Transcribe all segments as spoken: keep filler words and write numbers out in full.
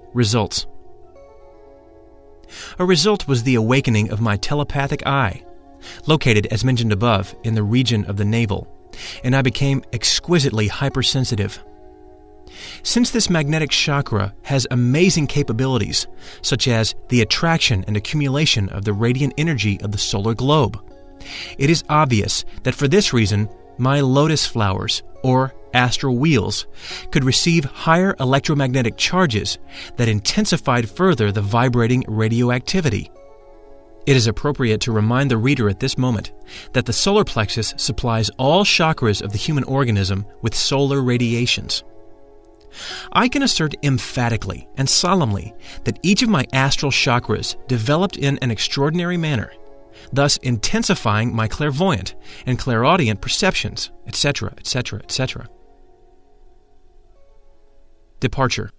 Results. A result was the awakening of my telepathic eye, located, as mentioned above, in the region of the navel, and I became exquisitely hypersensitive. Since this magnetic chakra has amazing capabilities, such as the attraction and accumulation of the radiant energy of the solar globe, it is obvious that for this reason, my lotus flowers, or astral wheels, could receive higher electromagnetic charges that intensified further the vibrating radioactivity. It is appropriate to remind the reader at this moment that the solar plexus supplies all chakras of the human organism with solar radiations. I can assert emphatically and solemnly that each of my astral chakras developed in an extraordinary manner, thus intensifying my clairvoyant and clairaudient perceptions, et cetera, et cetera, et cetera. Departure.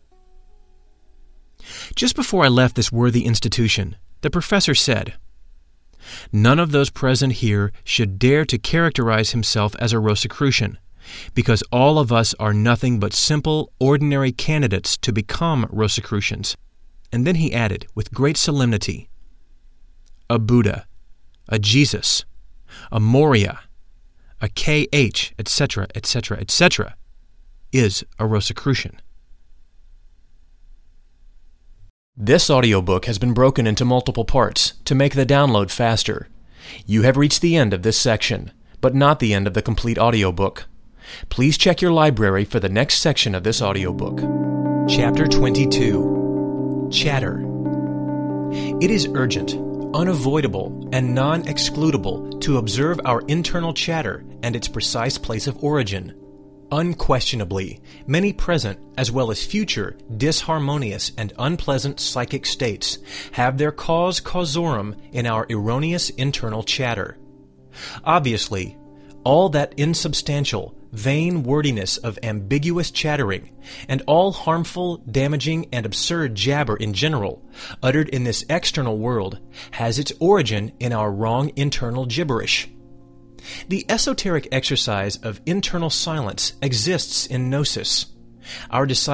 Just before I left this worthy institution, the professor said, "None of those present here should dare to characterize himself as a Rosicrucian, because all of us are nothing but simple, ordinary candidates to become Rosicrucians." And then he added, with great solemnity, "A Buddha, a Jesus, a Moria, a K H, et cetera, et cetera, et cetera, is a Rosicrucian." This audiobook has been broken into multiple parts to make the download faster. You have reached the end of this section, but not the end of the complete audiobook. Please check your library for the next section of this audiobook. Chapter twenty-two. Chatter. It is urgent, unavoidable, and non-excludable to observe our internal chatter and its precise place of origin. Unquestionably, many present as well as future disharmonious and unpleasant psychic states have their cause causorum in our erroneous internal chatter. Obviously, all that insubstantial, vain wordiness of ambiguous chattering, and all harmful, damaging, and absurd jabber in general, uttered in this external world, has its origin in our wrong internal gibberish. The esoteric exercise of internal silence exists in Gnosis. Our disciples